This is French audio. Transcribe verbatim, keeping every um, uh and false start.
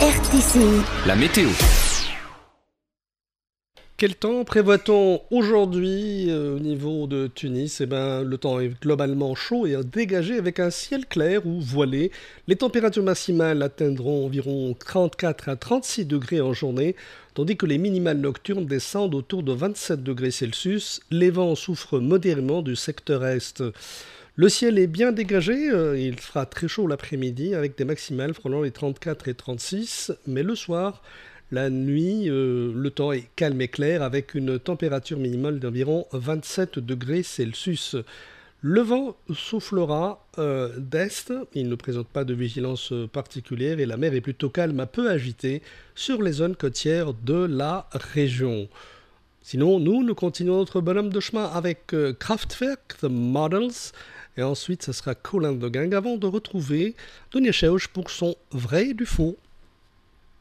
R T C. La météo. Quel temps prévoit-on aujourd'hui euh, au niveau de Tunis? Eh ben, le temps est globalement chaud et dégagé avec un ciel clair ou voilé. Les températures maximales atteindront environ trente-quatre à trente-six degrés en journée, tandis que les minimales nocturnes descendent autour de vingt-sept degrés Celsius. Les vents souffrent modérément du secteur est. Le ciel est bien dégagé, euh, il fera très chaud l'après-midi avec des maximales frôlant les trente-quatre et trente-six, mais le soir, la nuit, euh, le temps est calme et clair avec une température minimale d'environ vingt-sept degrés Celsius. Le vent soufflera euh, d'est, il ne présente pas de vigilance particulière et la mer est plutôt calme, un peu agitée sur les zones côtières de la région. Sinon, nous, nous continuons notre bonhomme de chemin avec euh, Kraftwerk, The Models, et ensuite ce sera Colin de Gang avant de retrouver Dunia Cheuch pour son vrai et du faux.